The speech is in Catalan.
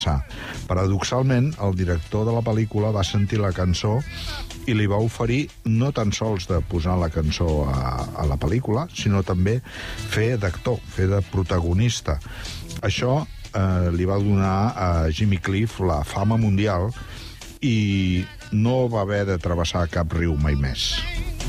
Paradoxalment, el director de la pel·lícula va sentir la cançó i li va oferir no tan sols de posar la cançó a la pel·lícula, sinó també fer d'actor, fer de protagonista. Això li va donar a Jimmy Cliff la fama mundial i no va haver de travessar cap riu mai més.